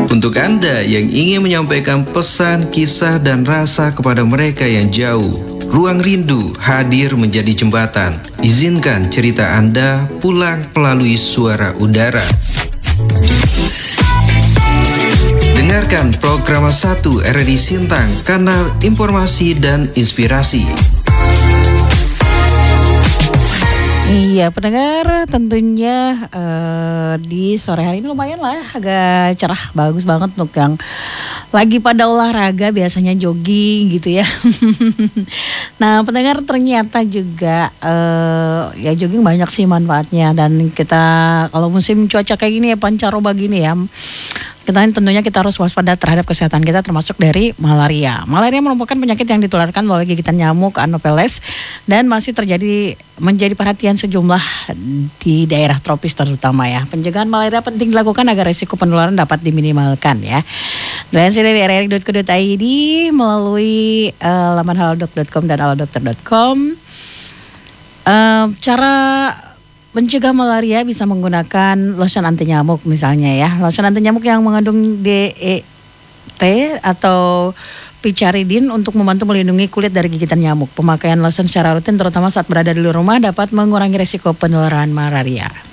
Untuk Anda yang ingin menyampaikan pesan, kisah, dan rasa kepada mereka yang jauh, Ruang Rindu hadir menjadi jembatan. Izinkan cerita Anda pulang melalui suara udara. Dengarkan program 1 RRI Sintang, kanal informasi dan inspirasi. Iya pendengar, tentunya di sore hari ini lumayan lah, agak cerah, bagus banget untuk yang lagi pada olahraga, biasanya jogging gitu ya. Nah pendengar, ternyata juga ya jogging banyak sih manfaatnya. Dan kita kalau musim cuaca kayak gini ya, pancaroba gini ya, tentunya kita harus waspada terhadap kesehatan kita, termasuk dari malaria. Malaria merupakan penyakit yang ditularkan melalui gigitan nyamuk Anopheles dan masih menjadi perhatian sejumlah di daerah tropis terutama ya. Pencegahan malaria penting dilakukan agar risiko penularan dapat diminimalkan ya. Dilansir dari rri.co.id melalui laman halodoc.com dan alodokter.com. Cara mencegah malaria bisa menggunakan lotion anti nyamuk misalnya ya. Lotion anti nyamuk yang mengandung DET atau picaridin untuk membantu melindungi kulit dari gigitan nyamuk. Pemakaian lotion secara rutin terutama saat berada di luar rumah dapat mengurangi risiko penularan malaria.